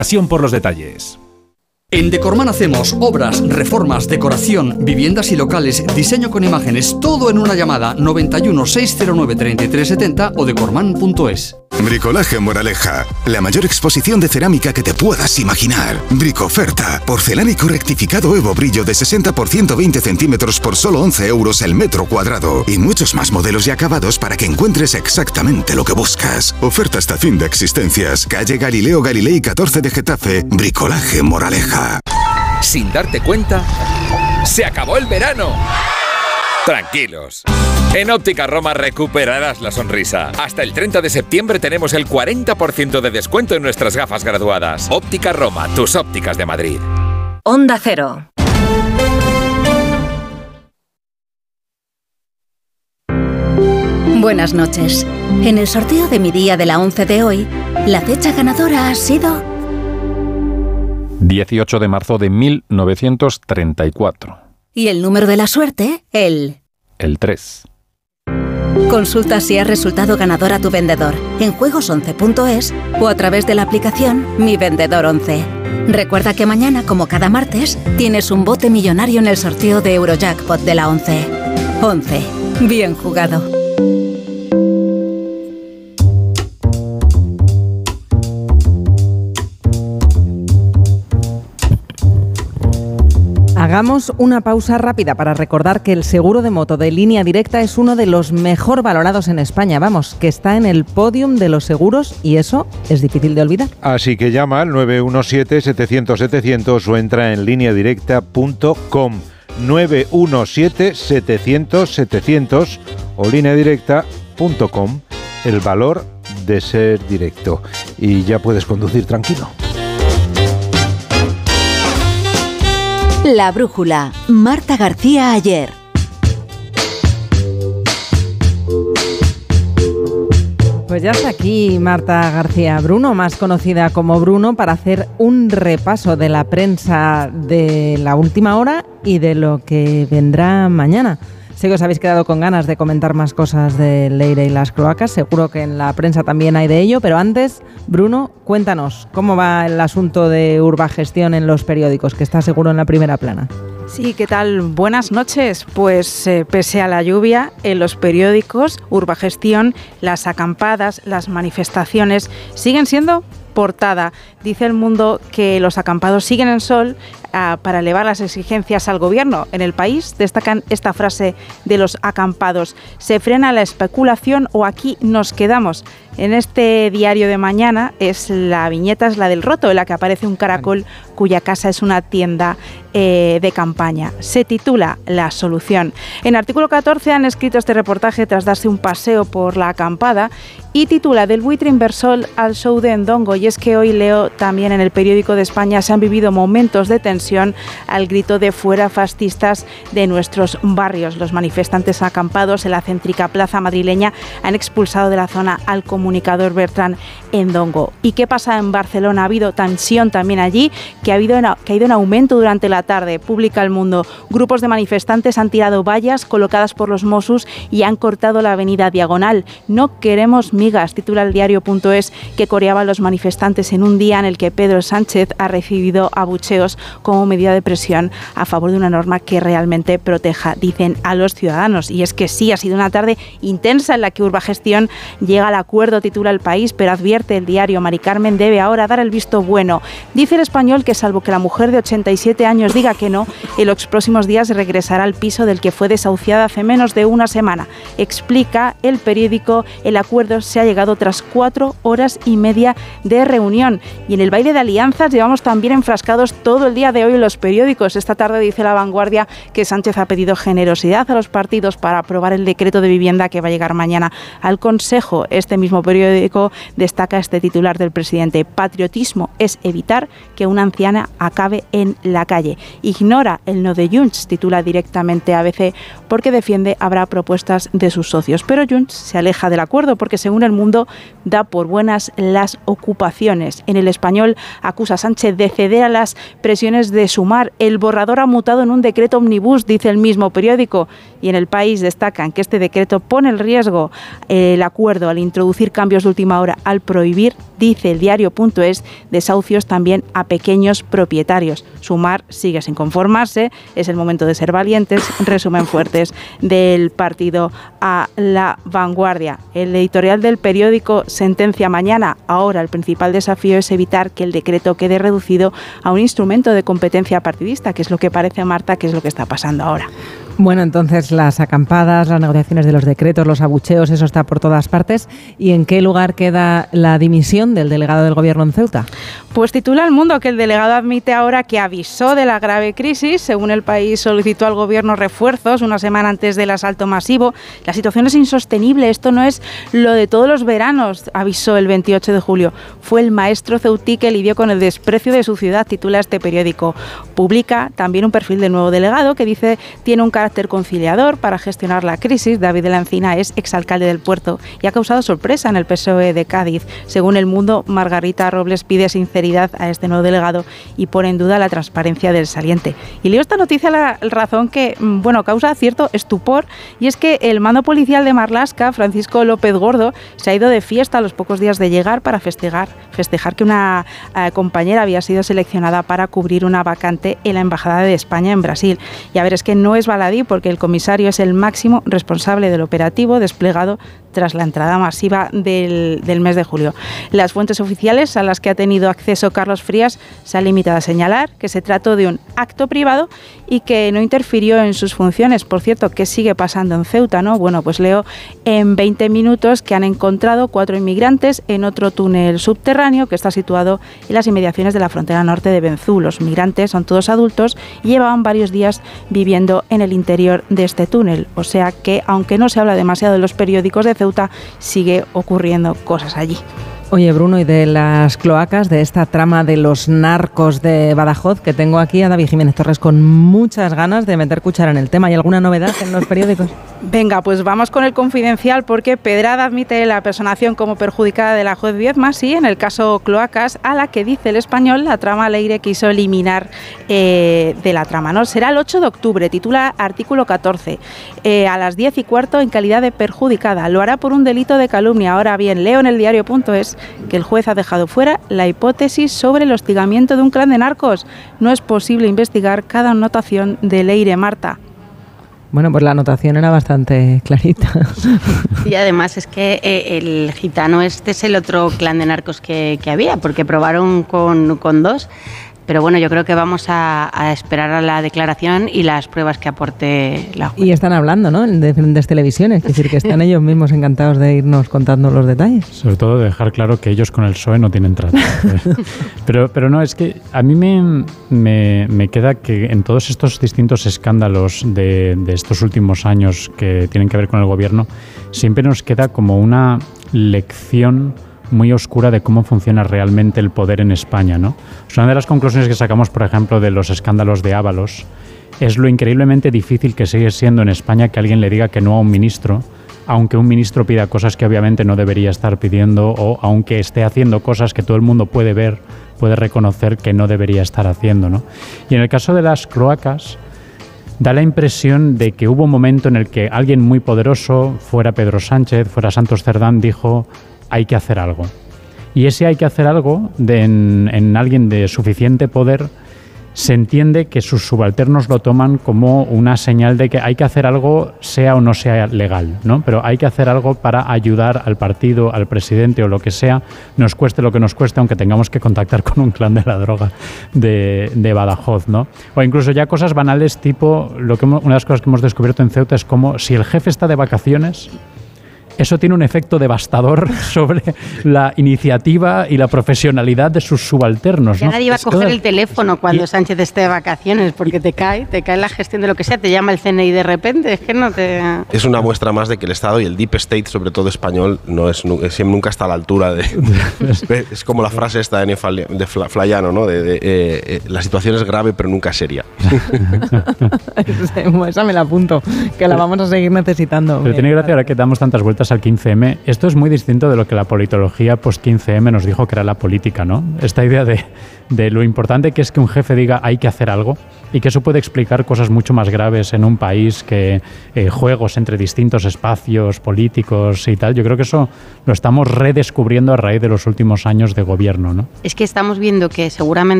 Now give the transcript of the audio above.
Pasión por los detalles. En Decorman hacemos obras, reformas, decoración, viviendas y locales, diseño con imágenes, todo en una llamada 91 609 3370 o decorman.es. Bricolaje Moraleja, la mayor exposición de cerámica que te puedas imaginar. Bricoferta, porcelánico rectificado Evo Brillo de 60 por 120 centímetros por solo 11 euros el metro cuadrado. Y muchos más modelos y acabados para que encuentres exactamente lo que buscas. Oferta hasta fin de existencias. Calle Galileo Galilei 14 de Getafe. Bricolaje Moraleja. Sin darte cuenta, se acabó el verano. Tranquilos. En Óptica Roma recuperarás la sonrisa. Hasta el 30 de septiembre tenemos el 40% de descuento en nuestras gafas graduadas. Óptica Roma, tus ópticas de Madrid. Onda Cero. Buenas noches. En el sorteo de mi día de la 11 de hoy, la fecha ganadora ha sido 18 de marzo de 1934. Y el número de la suerte, el 3. Consulta si has resultado ganador a tu vendedor en juegos11.es o a través de la aplicación Mi Vendedor 11. Recuerda que mañana, como cada martes, tienes un bote millonario en el sorteo de Eurojackpot de la 11. 11. Bien jugado. Hagamos una pausa rápida para recordar que el seguro de moto de Línea Directa es uno de los mejor valorados en España. Vamos, que está en el podium de los seguros y eso es difícil de olvidar. Así que llama al 917-700-700 o entra en lineadirecta.com. 917-700-700 o lineadirecta.com. El valor de ser directo. Y ya puedes conducir tranquilo. La brújula. Marta García Ayer. Pues ya está aquí Marta García Bruno, más conocida como Bruno, para hacer un repaso de la prensa de la última hora y de lo que vendrá mañana. Sé que os habéis quedado con ganas de comentar más cosas de Leire y las cloacas, seguro que en la prensa también hay de ello, pero antes, Bruno, cuéntanos, ¿cómo va el asunto de Urbagestión en los periódicos, que está seguro en la primera plana? Sí, ¿qué tal? Buenas noches. Pues pese a la lluvia, en los periódicos, Urbagestión, las acampadas, las manifestaciones siguen siendo portada. Dice El Mundo que los acampados siguen en sol para elevar las exigencias al gobierno. En El País destacan esta frase de los acampados: se frena la especulación o aquí nos quedamos. En este diario de mañana la viñeta es la del Roto, en la que aparece un caracol cuya casa es una tienda de campaña. Se titula La solución. En Artículo 14 han escrito este reportaje tras darse un paseo por la acampada y titula Del buitre inversor al show de Ndongo. Y es que hoy leo también en el Periódico de España: se han vivido momentos de tensión al grito de fuera fascistas de nuestros barrios. Los manifestantes acampados en la céntrica plaza madrileña han expulsado de la zona al comunicador Bertrand Ndongo. ¿Y qué pasa en Barcelona? Ha habido tensión también allí, que ha ido en aumento durante la tarde. Publica El Mundo. Grupos de manifestantes han tirado vallas colocadas por los Mossos y han cortado la avenida Diagonal. No queremos migas, titula el diario.es, que coreaba a los manifestantes en un día en el que Pedro Sánchez ha recibido abucheos como medida de presión a favor de una norma que realmente proteja, dicen, a los ciudadanos. Y es que sí, ha sido una tarde intensa en la que Urbagestión llega al acuerdo, titula El País, pero advierte el diario: Mari Carmen debe ahora dar el visto bueno. Dice El Español que salvo que la mujer de 87 años diga que no, en los próximos días regresará al piso del que fue desahuciada hace menos de una semana. Explica el periódico: el acuerdo se ha llegado tras 4 horas y media de reunión. Y en el baile de alianzas llevamos también enfrascados todo el día de hoy en los periódicos. Esta tarde dice La Vanguardia que Sánchez ha pedido generosidad a los partidos para aprobar el decreto de vivienda que va a llegar mañana al Consejo. Este mismo periódico destaca este titular del presidente: patriotismo es evitar que una anciana acabe en la calle. Ignora el no de Junts, titula directamente ABC, porque defiende habrá propuestas de sus socios. Pero Junts se aleja del acuerdo porque, según El Mundo, da por buenas las ocupaciones. En El Español acusa a Sánchez de ceder a las presiones de Sumar. El borrador ha mutado en un decreto omnibus, dice el mismo periódico. Y en El País destacan que este decreto pone en riesgo el acuerdo al introducir cambios de última hora al proyecto prohibir, dice el diario.es, desahucios también a pequeños propietarios. Sumar sigue sin conformarse, es el momento de ser valientes. Resumen fuertes del partido a La Vanguardia. El editorial del periódico sentencia mañana. Ahora el principal desafío es evitar que el decreto quede reducido a un instrumento de competencia partidista, que es lo que parece, Marta, que es lo que está pasando ahora. Bueno, entonces las acampadas, las negociaciones de los decretos, los abucheos, eso está por todas partes. ¿Y en qué lugar queda la dimisión del delegado del Gobierno en Ceuta? Pues titula El Mundo que el delegado admite ahora que avisó de la grave crisis. Según El País, solicitó al Gobierno refuerzos una semana antes del asalto masivo. La situación es insostenible, esto no es lo de todos los veranos, avisó el 28 de julio. Fue el maestro ceutí que lidió con el desprecio de su ciudad, titula este periódico. Publica también un perfil del nuevo delegado que dice tiene un carácter conciliador para gestionar la crisis. David de la Encina es exalcalde del Puerto y ha causado sorpresa en el PSOE de Cádiz. Según El Mundo, Margarita Robles pide sinceridad a este nuevo delegado y pone en duda la transparencia del saliente. Y leo esta noticia la razón que, causa cierto estupor, y es que el mando policial de Marlaska, Francisco López Gordo, se ha ido de fiesta a los pocos días de llegar para festejar que una compañera había sido seleccionada para cubrir una vacante en la Embajada de España en Brasil. Y a ver, es que no es baladí porque el comisario es el máximo responsable del operativo desplegado tras la entrada masiva del mes de julio. Las fuentes oficiales a las que ha tenido acceso Carlos Frías se han limitado a señalar que se trató de un acto privado y que no interfirió en sus funciones. Por cierto, ¿qué sigue pasando en Ceuta, no? Bueno, pues leo en 20 minutos que han encontrado 4 inmigrantes en otro túnel subterráneo que está situado en las inmediaciones de la frontera norte de Benzú. Los migrantes son todos adultos y llevaban varios días viviendo en el interior de este túnel. O sea que, aunque no se habla demasiado en los periódicos de Ceuta, sigue ocurriendo cosas allí. Oye, Bruno, y de las cloacas, de esta trama de los narcos de Badajoz, que tengo aquí a David Jiménez Torres con muchas ganas de meter cuchara en el tema. ¿Hay alguna novedad en los periódicos? Venga, pues vamos con el Confidencial, porque Pedrada admite la personación como perjudicada de la juez Viedma, sí, en el caso Cloacas, a la que dice El Español, la trama Leire quiso eliminar de la trama, ¿no? Será el 8 de octubre, titula artículo 14, a las 10:15 en calidad de perjudicada. Lo hará por un delito de calumnia. Ahora bien, leo en el diario.es que el juez ha dejado fuera la hipótesis sobre el hostigamiento de un clan de narcos. No es posible investigar cada anotación de Leire, Marta. Bueno, pues la anotación era bastante clarita. Y además es que el gitano este es el otro clan de narcos que había, porque probaron con 2. Pero bueno, yo creo que vamos a esperar a la declaración y las pruebas que aporte la jueza. Y están hablando, ¿no? En diferentes televisiones, es decir, que están ellos mismos encantados de irnos contando los detalles. Sobre todo dejar claro que ellos con el PSOE no tienen trato. pero no, es que a mí me queda que en todos estos distintos escándalos de estos últimos años que tienen que ver con el gobierno, siempre nos queda como una lección muy oscura de cómo funciona realmente el poder en España, ¿no? Una de las conclusiones que sacamos, por ejemplo, de los escándalos de Ábalos es lo increíblemente difícil que sigue siendo en España que alguien le diga que no a un ministro, aunque un ministro pida cosas que obviamente no debería estar pidiendo, o aunque esté haciendo cosas que todo el mundo puede ver, puede reconocer que no debería estar haciendo, ¿no? Y en el caso de las cloacas, da la impresión de que hubo un momento en el que alguien muy poderoso, fuera Pedro Sánchez, fuera Santos Cerdán, dijo: hay que hacer algo. Y ese hay que hacer algo en alguien de suficiente poder, se entiende que sus subalternos lo toman como una señal de que hay que hacer algo, sea o no sea legal, ¿no? Pero hay que hacer algo para ayudar al partido, al presidente o lo que sea, nos cueste lo que nos cueste, aunque tengamos que contactar con un clan de la droga de Badajoz, ¿no? O incluso ya cosas banales tipo, una de las cosas que hemos descubierto en Ceuta es como si el jefe está de vacaciones, eso tiene un efecto devastador sobre la iniciativa y la profesionalidad de sus subalternos, ya, ¿no? Nadie va a coger el teléfono cuando Sánchez esté de vacaciones, porque te cae la gestión de lo que sea, te llama el CNI de repente, es que no te... Es una muestra más de que el Estado y el Deep State, sobre todo español, nunca está a la altura de... Es como la frase esta de Flaiano, ¿no? La situación es grave pero nunca seria. Esa me la apunto, que la vamos a seguir necesitando. Pero tiene gracia ahora que damos tantas vueltas vueltas al 15M, esto es muy distinto de lo que la politología post-15M nos dijo que era la política, ¿no? Esta idea de lo importante que es que un jefe diga hay que hacer algo y que eso puede explicar cosas mucho más graves en un país que juegos entre distintos espacios políticos y tal. Yo creo que eso lo estamos redescubriendo a raíz de los últimos años de gobierno, ¿no? Es que estamos viendo que seguramente